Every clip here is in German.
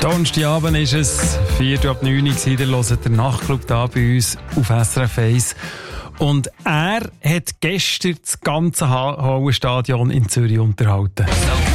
Donnerstagabend ist es, 8:04 Uhr, ihr hört den Nachtclub da bei uns auf SRF 1. Und er hat gestern das ganze Hallenstadion in Zürich unterhalten.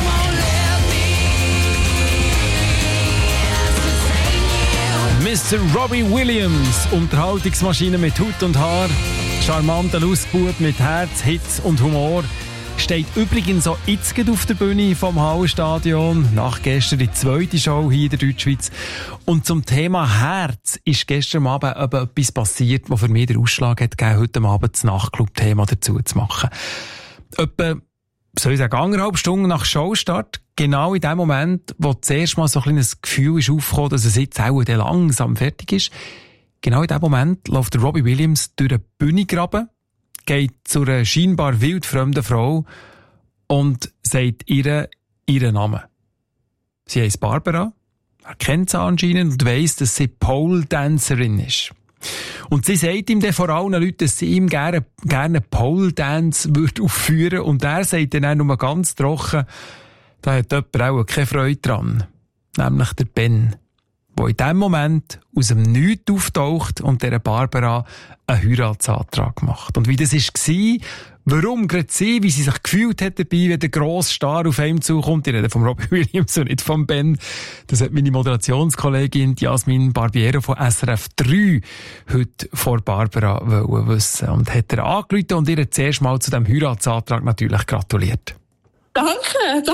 Mr. Robbie Williams, Unterhaltungsmaschine mit Hut und Haar, charmanter Lustbub mit Herz, Hitz und Humor, steht übrigens auch jetzt auf der Bühne vom Hallenstadion. Nach gestern die zweite Show hier in der Deutschschweiz. Und zum Thema Herz ist gestern Abend etwas passiert, was für mich den Ausschlag hat gegeben, heute Abend das Nachtclub-Thema dazu zu machen. Etwa, soll ich sagen, 1,5 Stunden nach Showstart, genau in dem Moment, wo zuerst mal so ein kleines Gefühl ist aufgekommen, dass es jetzt auch langsam fertig ist, genau in dem Moment läuft der Robbie Williams durch den Bühnengraben, geht zu einer scheinbar wildfremden Frau und sagt ihren Namen. Sie heisst Barbara, er kennt sie anscheinend und weiss, dass sie Pole-Dancerin ist. Und sie sagt ihm dann vor allen Leuten, dass sie ihm gerne Pole-Dance aufführen würde. Und er sagt dann auch nur ganz trocken, da hat jemand auch keine Freude dran. Nämlich der Ben, der in dem Moment aus dem Nichts auftaucht und dieser Barbara einen Heiratsantrag macht. Und wie das war, warum gerade sie, wie sie sich gefühlt hat dabei, wenn der grosse Star auf einem zukommt, ich rede von Robbie Williams und nicht von Ben, das hat meine Moderationskollegin Jasmin Barbiero von SRF 3 heute vor Barbara wissen und hat ihr angerufen und ihr zuerst mal zu diesem Heiratsantrag natürlich gratuliert. Danke.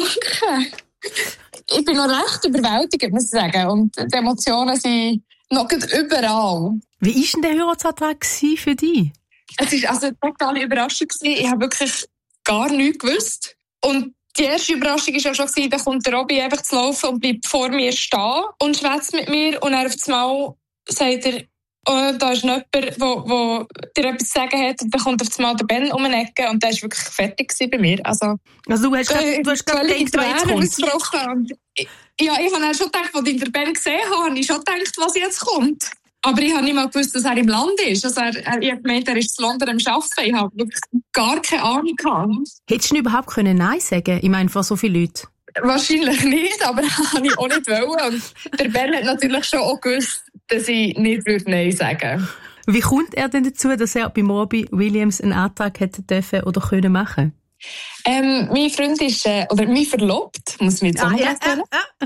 Ich bin noch recht überwältigt, muss ich sagen. Und die Emotionen sind noch überall. Wie war denn der Heiratsantrag für dich? Es war eine totale Überraschung. Ich habe wirklich gar nichts gewusst. Und die erste Überraschung war ja schon, da kommt der Robbie einfach zu laufen und bleibt vor mir stehen und schwätzt mit mir. Und dann auf einmal sagt er, oh, da ist jemand, der dir etwas zu sagen hat. Und dann kommt auf einmal der Ben um eine Ecke und der war wirklich fertig bei mir. Also du hast gerade gedacht, was jetzt kommt. Ja, ich habe schon gedacht, als ich den Ben gesehen habe, habe ich schon gedacht, was jetzt kommt. Aber ich habe nicht mal gewusst, dass er im Land ist. Also ich habe gemeint, er ist in London am Arbeiten. Ich habe wirklich gar keine Ahnung gehabt. Hättest du überhaupt Nein sagen können? Ich meine, vor so vielen Leuten. Wahrscheinlich nicht, aber das habe ich auch nicht wollen. Und der Ben hat natürlich schon auch gewusst, dass ich nicht Nein sagen würde. Wie kommt er denn dazu, dass er bei Robbie Williams einen Antrag hätte dürfen oder können machen? Mein Freund ist, oder mein Verlobt, muss man jetzt auch erzählen.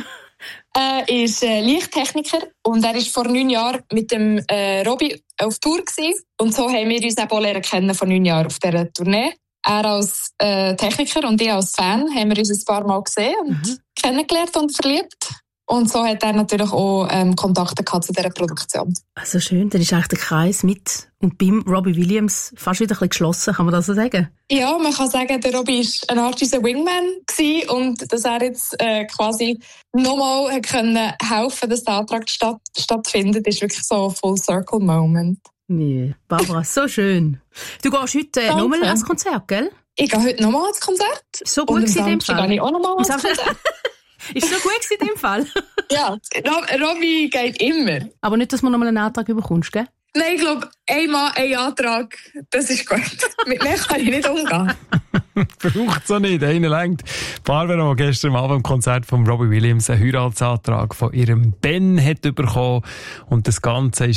Ist Lichttechniker und er war vor 9 Jahren mit dem Robbie auf Tour gewesen. Und so haben wir uns auch lernen kennen vor 9 Jahren auf dieser Tournee. Er als Techniker und ich als Fan haben wir uns ein paar Mal gesehen und kennengelernt und verliebt. Und so hat er natürlich auch Kontakte gehabt zu dieser Produktion. Also schön, dann ist eigentlich der Kreis mit und beim Robbie Williams fast wieder ein bisschen geschlossen, kann man das so sagen? Ja, man kann sagen, der Robbie war eine Art unser Wingman gewesen und dass er jetzt quasi nochmal helfen, dass der Antrag stattfindet, ist wirklich so ein Full-Circle-Moment. Nee, Barbara, so schön. Du gehst heute nochmal ans Konzert, gell? Ich gehe heute nochmal ans Konzert. So gut in dem Fall. Gehe ich auch nochmal ans Konzert. Ist so gut in dem Fall? Ja, Robbie geht immer. Aber nicht, dass man nochmal einen Antrag bekommst, gell? Nein, ich glaube, einmal ein Antrag, das ist gut. Mit mehr kann ich nicht umgehen. Braucht es auch nicht, einer lenkt. Barbara, die gestern Abend im Konzert von Robbie Williams einen Heiratsantrag von ihrem Ben hat bekommen und das Ganze ist